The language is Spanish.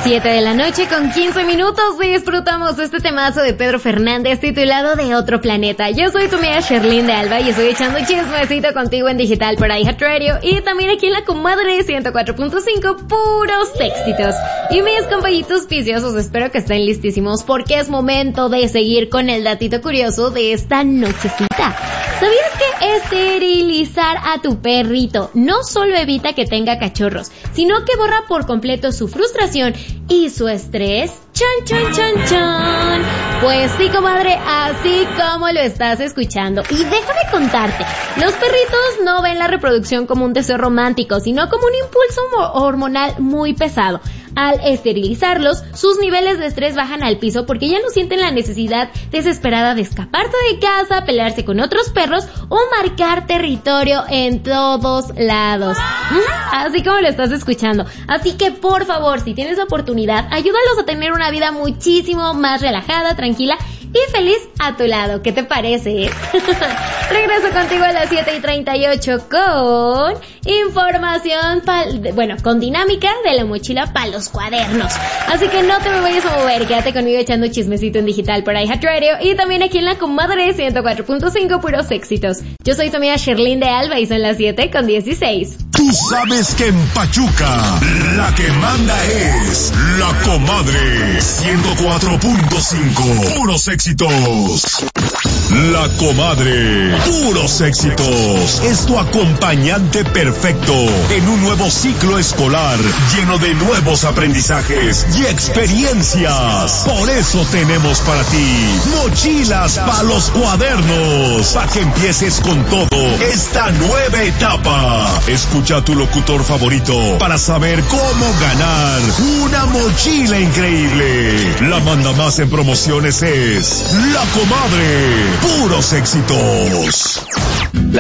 7 de la noche con 15 minutos y disfrutamos este temazo de Pedro Fernández titulado De Otro Planeta. Yo soy tu amiga Sherlyn de Alba y estoy echando chismecito contigo en digital por iHeartRadio y también aquí en la comadre 104.5, puros éxitos. Y mis compañitos viciosos, espero que estén listísimos porque es momento de seguir con el datito curioso de esta nochecita. ¿Sabías que esterilizar a tu perrito no solo evita que tenga cachorros, sino que borra por completo su frustración y su estrés? ¡Chan, chan, chan, chan! Pues sí, comadre, así como lo estás escuchando. Y déjame contarte, los perritos no ven la reproducción como un deseo romántico, sino como un impulso hormonal muy pesado. Al esterilizarlos, sus niveles de estrés bajan al piso porque ya no sienten la necesidad desesperada de escaparse de casa, pelearse con otros perros o marcar territorio en todos lados. Así como lo estás escuchando. Así que por favor, si tienes la oportunidad, ayúdalos a tener una vida muchísimo más relajada, tranquila y feliz a tu lado. ¿Qué te parece? Regreso contigo a las 7:38 con información, con dinámica de la mochila para los cuadernos. Así que no te me vayas a mover, quédate conmigo echando chismecito en digital por iHeartRadio y también aquí en la comadre 104.5, puros éxitos. Yo soy tu amiga Sherlyn de Alba y son las 7:16. Tú sabes que en Pachuca la que manda es la comadre 104.5, puros éxitos. La comadre, puros éxitos, es tu acompañante perfecto en un nuevo ciclo escolar lleno de nuevos aprendizajes y experiencias. Por eso tenemos para ti mochilas para los cuadernos, para que empieces con todo esta nueva etapa. Escucha a tu locutor favorito para saber cómo ganar una mochila increíble. La manda más en promociones es la comadre, puros éxitos. La